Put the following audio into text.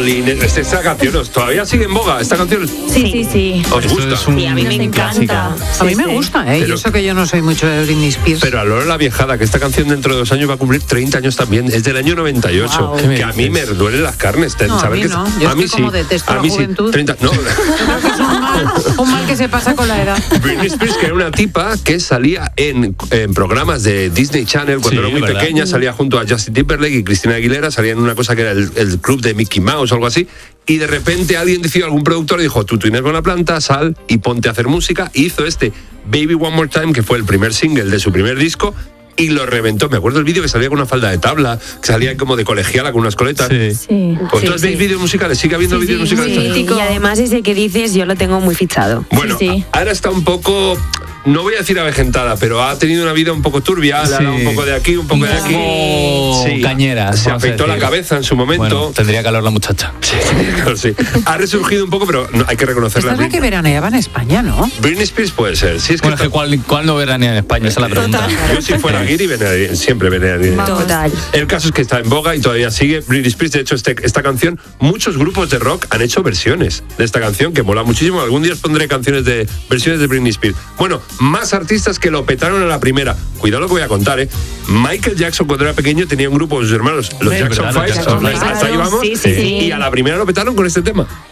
Marilyn, esta canción todavía sigue en boga, esta canción. Sí. ¿Os gusta? Sí, a mí me encanta. A mí me gusta, Pero- yo sé que yo no soy mucho de Britney Spears. Pero a lo la viejada, que esta canción dentro de 2 años va a cumplir 30 años también, es del año 98, Wow. que a mí me duelen las carnes. No, a mí no. Yo a mí es que como sí, detesto a la mí juventud. sí, 30, no. Yo creo que es un mal que se pasa con la edad. Britney Spears, que era una tipa que salía en programas de Disney Channel cuando Sí, era muy ¿verdad? pequeña, salía junto a Justin Timberlake y Christina Aguilera, salía en una cosa que era el club de Mickey Mouse o algo así, y de repente alguien decidió, algún productor dijo, tú tienes buena planta, sal y ponte a hacer música, y hizo este Baby One More Time, que fue el primer single de su primer disco, y lo reventó. Me acuerdo del vídeo que salía con una falda de tabla, que salía como de colegiala con unas coletas. Sí. ¿Vosotros veis vídeos musicales? ¿Sigue habiendo vídeos musicales? Y además ese que dices, yo lo tengo muy fichado. Bueno, Sí. ahora está un poco, no voy a decir avejentada, pero ha tenido una vida un poco turbia, le ha dado un poco de aquí, un poco de aquí. Sí. Cañera. Se vamos a afeitó la decir. cabeza en su momento. Bueno, tendría calor la muchacha. Sí, claro, sí. Ha resurgido un poco, pero hay que Esta reconocerla. es la que veraneaba en España, ¿no? Britney Spears puede ser. Sí, es que Bueno, es que ¿cuál no veranea en España? Esa es la pregunta. yo si fuera Guiri, siempre venearía. Total. El caso es que está en boga y todavía sigue. Britney Spears, de hecho, esta canción, muchos grupos de rock han hecho versiones de esta canción, que mola muchísimo. Algún día os pondré versiones de Britney Spears. Bueno, más artistas que lo petaron a la primera. Cuidado lo que voy a contar, ¿eh? Michael Jackson, cuando era pequeño, tenía un grupo con sus hermanos, los Sí, Jackson ¿verdad? Los 5. Jackson Five. Hasta ahí vamos. Sí. Y a la primera lo petaron con este tema.